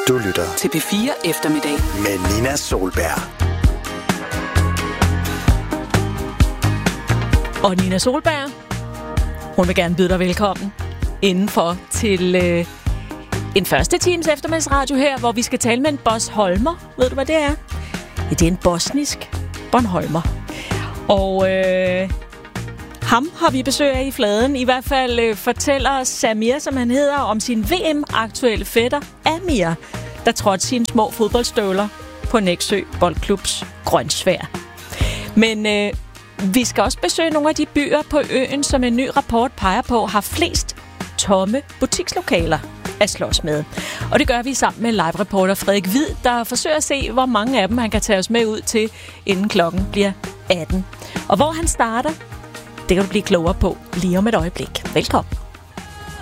Du lytter til P4 Eftermiddag med Nina Solberg. Og Nina Solberg, hun vil gerne byde dig velkommen indenfor til en første times eftermiddagsradio her, hvor vi skal tale med en Bornholmer. Ved du, hvad det er? Ja, det er en bosnisk Bornholmer. Og ham har vi besøg af i fladen. I hvert fald fortæller Samir, som han hedder, om sin VM-aktuelle fætter Amir, der trådte sine små fodboldstøvler på Nexø Boldklubs grønsvær. Men vi skal også besøge nogle af de byer på øen, som en ny rapport peger på, har flest tomme butikslokaler at slås med. Og det gør vi sammen med live-reporter Frederik Hvid, der forsøger at se, hvor mange af dem han kan tage os med ud til, inden klokken bliver 18. Og hvor han starter, det kan du blive klogere på lige om et øjeblik. Velkommen.